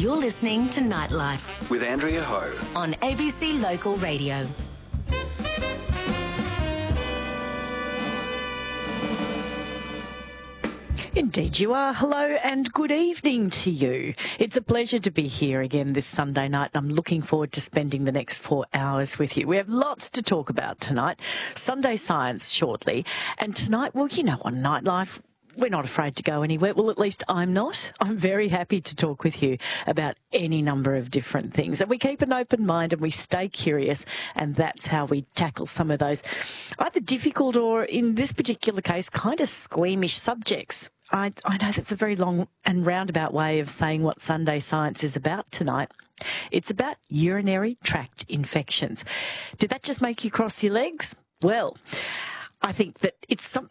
You're listening to Nightlife with Andrea Ho on ABC Local Radio. Indeed you are. Hello and good evening to you. It's a pleasure to be here again this Sunday night, and I'm looking forward to spending the next 4 hours with you. We have lots to talk about tonight. Sunday Science shortly. And tonight, well, you know, on Nightlife, we're not afraid to go anywhere. Well, at least I'm not. I'm very happy to talk with you about any number of different things. And we keep an open mind and we stay curious, and that's how we tackle some of those either difficult or, in this particular case, kind of squeamish subjects. I know that's a very long and roundabout way of saying what Sunday Science is about tonight. It's about urinary tract infections. Did that just make you cross your legs? Well, I think that it's